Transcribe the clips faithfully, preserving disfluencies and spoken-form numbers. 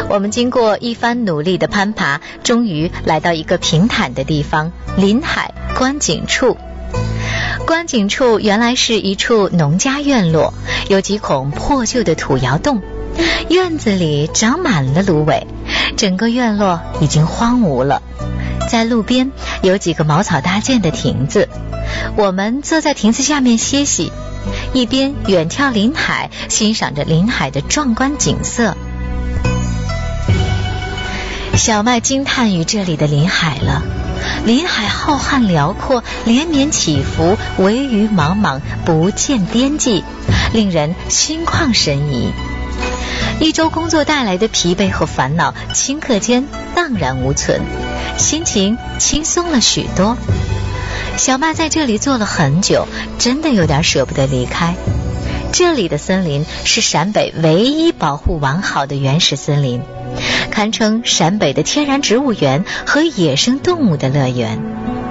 我们经过一番努力的攀爬，终于来到一个平坦的地方——临海观景处。观景处原来是一处农家院落，有几孔破旧的土窑洞，院子里长满了芦苇，整个院落已经荒芜了。在路边有几个茅草搭建的亭子，我们坐在亭子下面歇息，一边远眺临海，欣赏着临海的壮观景色。小麦惊叹于这里的临海了，临海浩瀚辽阔，连绵起伏，惟余茫茫，不见边际，令人心旷神怡。一周工作带来的疲惫和烦恼，顷刻间荡然无存，心情轻松了许多。小麦在这里坐了很久，真的有点舍不得离开。这里的森林是陕北唯一保护完好的原始森林，堪称陕北的天然植物园和野生动物的乐园。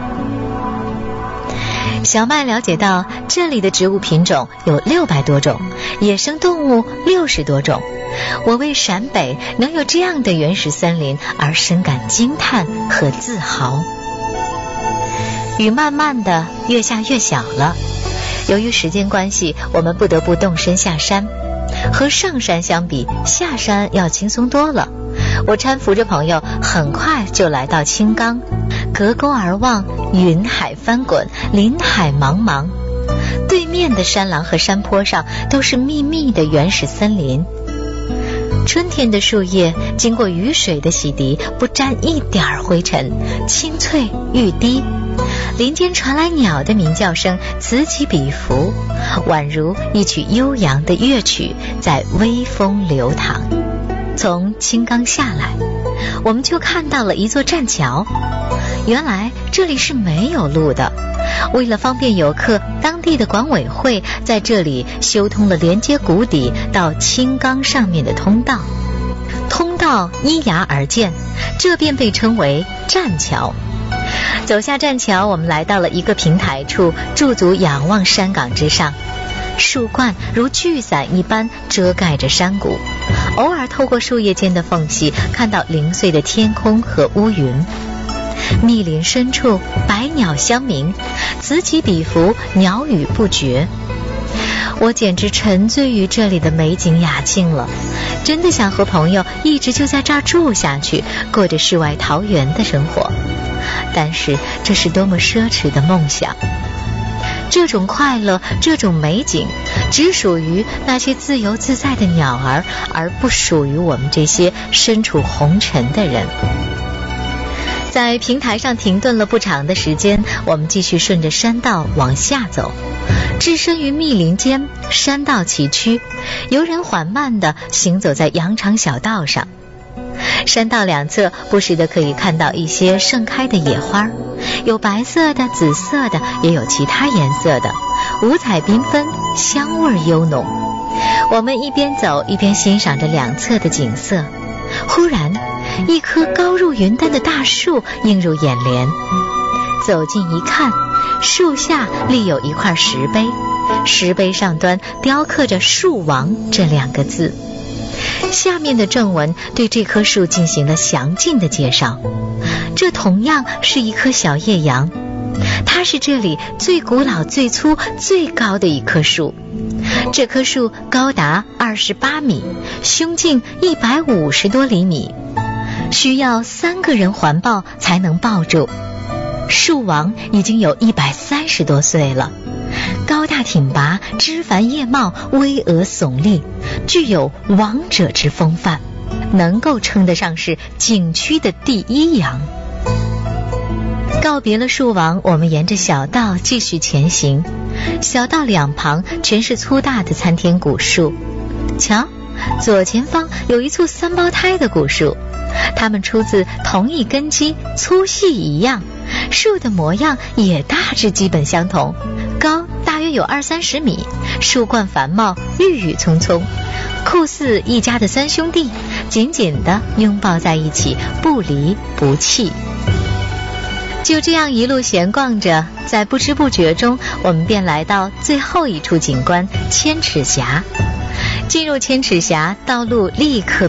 小麦了解到，这里的植物品种有六百多种，野生动物六十多种。我为陕北能有这样的原始森林而深感惊叹和自豪。雨慢慢的越下越小了，由于时间关系，我们不得不动身下山。和上山相比，下山要轻松多了。我搀扶着朋友，很快就来到青冈。隔沟而望，云海翻滚，林海茫茫，对面的山廊和山坡上都是密密的原始森林。春天的树叶经过雨水的洗涤，不沾一点灰尘，青翠欲滴。林间传来鸟的鸣叫声，此起彼伏，宛如一曲悠扬的乐曲在微风流淌。从青冈下来，我们就看到了一座栈桥。原来这里是没有路的，为了方便游客，当地的管委会在这里修通了连接谷底到青冈上面的通道。通道依崖而建，这便被称为栈桥。走下栈桥，我们来到了一个平台处，驻足仰望山岗之上，树冠如巨伞一般遮盖着山谷，偶尔透过树叶间的缝隙，看到零碎的天空和乌云。密林深处，百鸟相鸣，此起彼伏，鸟语不绝。我简直沉醉于这里的美景雅境了，真的想和朋友一直就在这儿住下去，过着世外桃源的生活。但是这是多么奢侈的梦想！这种快乐，这种美景，只属于那些自由自在的鸟儿，而不属于我们这些身处红尘的人。在平台上停顿了不长的时间，我们继续顺着山道往下走。置身于密林间，山道崎岖，游人缓慢地行走在羊肠小道上。山道两侧不时地可以看到一些盛开的野花，有白色的、紫色的，也有其他颜色的，五彩缤纷，香味悠浓。我们一边走一边欣赏着两侧的景色。忽然，一棵高入云端的大树映入眼帘。走近一看，树下立有一块石碑，石碑上端雕刻着树王这两个字。下面的正文对这棵树进行了详尽的介绍。这同样是一棵小叶杨，它是这里最古老、最粗、最高的一棵树。这棵树高达二十八米，胸径一百五十多厘米，需要三个人环抱才能抱住。树王已经有一百三十多岁了，高大挺拔，枝繁叶茂，巍峨耸立，具有王者之风范，能够称得上是景区的第一杨。告别了树王，我们沿着小道继续前行。小道两旁全是粗大的参天古树，瞧，左前方有一簇三胞胎的古树，它们出自同一根基，粗细一样，树的模样也大致基本相同，高大约有二三十米，树冠繁茂，郁郁葱葱，酷似一家的三兄弟，紧紧地拥抱在一起，不离不弃。就这样一路闲逛着，在不知不觉中，我们便来到最后一处景观——千尺峡。进入千尺峡，道路立刻